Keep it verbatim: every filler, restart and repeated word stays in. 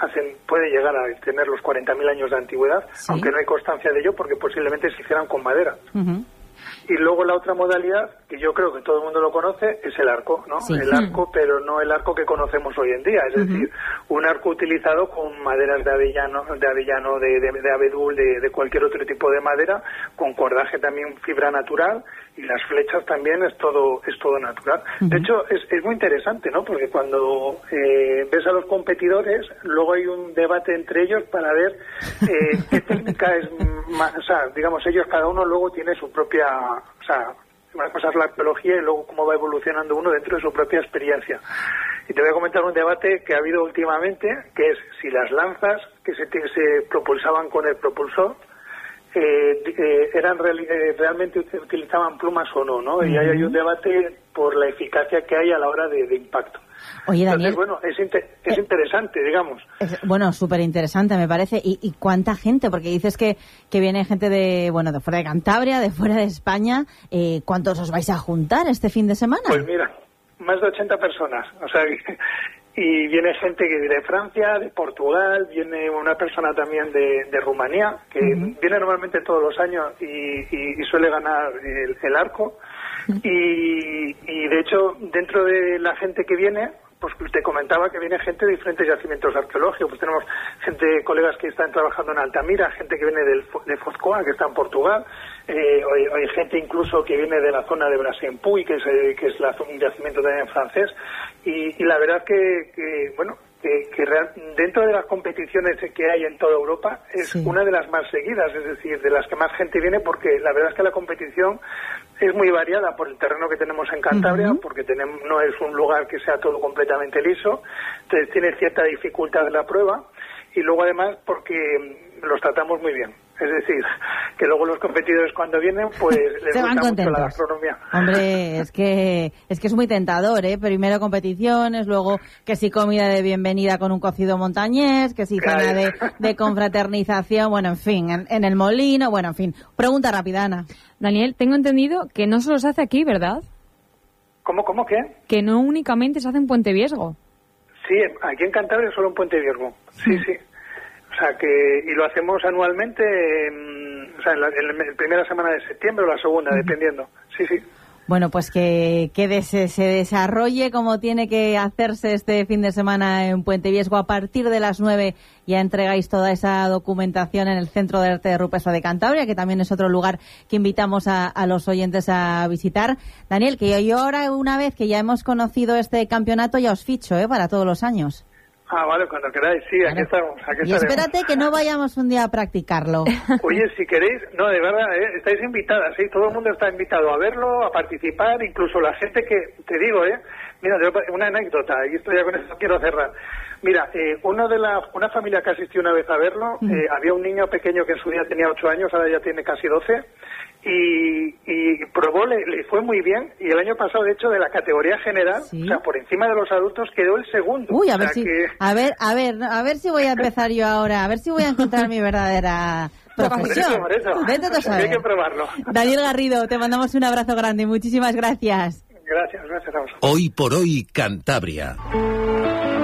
hacen puede llegar a tener los cuarenta mil años de antigüedad, ¿sí? Aunque no hay constancia de ello porque posiblemente se hicieran con madera. Uh-huh. Y luego la otra modalidad, que yo creo que todo el mundo lo conoce, es el arco, ¿no? Sí. El arco, pero no el arco que conocemos hoy en día, es uh-huh. decir, un arco utilizado con maderas de avellano, de avellano, de, de, de abedul, de, de cualquier otro tipo de madera, con cordaje también, fibra natural, y las flechas también es todo es todo natural. Uh-huh. De hecho, es, es muy interesante, ¿no? Porque cuando eh, ves a los competidores, luego hay un debate entre ellos para ver eh, qué técnica es más, o sea, digamos, ellos cada uno luego tiene su propia, o sea, una cosa es la arqueología y luego cómo va evolucionando uno dentro de su propia experiencia. Y te voy a comentar un debate que ha habido últimamente, que es si las lanzas que se, se propulsaban con el propulsor Eh, eh, eran real, eh, realmente utilizaban plumas o no, ¿no? Uh-huh. Y ahí hay un debate por la eficacia que hay a la hora de, de impacto. Oye, Daniel, entonces, bueno, es, inter- es eh, interesante, digamos. Es, bueno, súper interesante, me parece. ¿Y, ¿Y cuánta gente? Porque dices que, que viene gente de, bueno, de fuera de Cantabria, de fuera de España. Eh, ¿Cuántos os vais a juntar este fin de semana? Pues mira, más de ochenta personas. O sea, y viene gente que de Francia, de Portugal, viene una persona también de, de Rumanía, que uh-huh. viene normalmente todos los años y, y, y suele ganar el, el arco. Uh-huh. Y, y de hecho, dentro de la gente que viene, pues te comentaba que viene gente de diferentes yacimientos arqueológicos. Pues tenemos gente, colegas que están trabajando en Altamira, gente que viene del, de Foscoa, que está en Portugal, eh, hay, hay gente incluso que viene de la zona de Brasenpuy, que es, eh, que es la, un yacimiento también francés, y, y la verdad que, que bueno, que, que real, dentro de las competiciones que hay en toda Europa es sí. una de las más seguidas, es decir, de las que más gente viene, porque la verdad es que la competición es muy variada por el terreno que tenemos en Cantabria, uh-huh. porque tenemos, no es un lugar que sea todo completamente liso, entonces tiene cierta dificultad la prueba, y luego además porque los tratamos muy bien. Es decir, que luego los competidores cuando vienen, pues les se van gusta contentos. Mucho la gastronomía. Hombre, es que es que es muy tentador, ¿eh? Primero competiciones, luego que si comida de bienvenida con un cocido montañés, que si cena de, de confraternización, bueno, en fin, en, en el molino, bueno, en fin. Pregunta rápida, Ana. Daniel, tengo entendido que no solo se hace aquí, ¿verdad? ¿Cómo, cómo, qué? Que no únicamente se hace en Puente Viesgo. Sí, aquí en Cantabria solo en Puente Viesgo, sí, sí. O sea, que y lo hacemos anualmente, en, o sea, en la, en la primera semana de septiembre o la segunda, uh-huh. dependiendo. Sí, sí. Bueno, pues que, que de, se, se desarrolle como tiene que hacerse este fin de semana en Puente Viesgo. A partir de las nueve ya entregáis toda esa documentación en el Centro de Arte Rupestre de Cantabria, que también es otro lugar que invitamos a, a los oyentes a visitar. Daniel, que yo ahora, una vez que ya hemos conocido este campeonato, ya os ficho, ¿eh? Para todos los años. Ah, vale, cuando queráis, sí, aquí estamos. Aquí y espérate que no vayamos un día a practicarlo. Oye, si queréis, no, de verdad, ¿eh? Estáis invitadas, ¿sí? Todo el mundo está invitado a verlo, a participar, incluso la gente que, te digo, ¿eh? Mira, una anécdota, y esto ya con esto quiero cerrar. Mira, eh, uno de la, una familia que asistió una vez a verlo, mm. eh, había un niño pequeño que en su día tenía ocho años, ahora ya tiene casi doce, y, y probó, le, le fue muy bien, y el año pasado, de hecho, de la categoría general, ¿sí? O sea, por encima de los adultos, quedó el segundo. Uy, a o ver sea si, que... a ver, a ver, a ver si voy a empezar yo ahora, a ver si voy a encontrar mi verdadera profesión. Por eso, por eso. Vete tú a saber. Hay que probarlo. Daniel Garrido, te mandamos un abrazo grande, muchísimas gracias. Gracias, gracias a vosotros. Hoy por hoy, Cantabria.